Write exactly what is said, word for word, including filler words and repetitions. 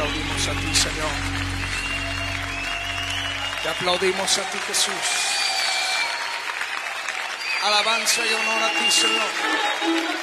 aplaudimos a ti, Señor. Te aplaudimos a ti, Jesús. Alabanza y honor a ti, Señor.